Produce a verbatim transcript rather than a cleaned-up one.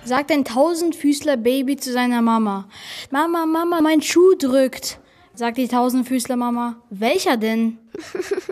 sagt ein Tausendfüßler-Baby zu seiner Mama. Mama, Mama, mein Schuh drückt. Sagt die Tausendfüßler-Mama. Welcher denn?